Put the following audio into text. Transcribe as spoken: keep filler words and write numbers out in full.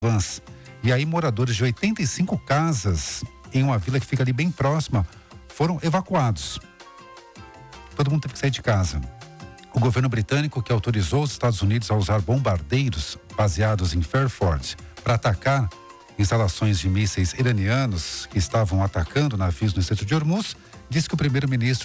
Vans. E aí moradores de oitenta e cinco casas em uma vila que fica ali bem próxima foram evacuados. Todo mundo teve que sair de casa. O governo britânico, que autorizou os Estados Unidos a usar bombardeiros baseados em Fairford para atacar instalações de mísseis iranianos que estavam atacando navios no estreito de Hormuz, disse que o primeiro-ministro